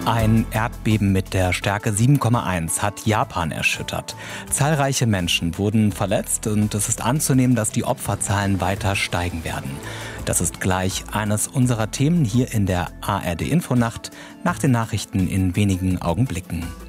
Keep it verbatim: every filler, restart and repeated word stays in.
Ein Erdbeben mit der Stärke sieben Komma eins hat Japan erschüttert. Zahlreiche Menschen wurden verletzt und es ist anzunehmen, dass die Opferzahlen weiter steigen werden. Das ist gleich eines unserer Themen hier in der A R D Infonacht nach den Nachrichten in wenigen Augenblicken.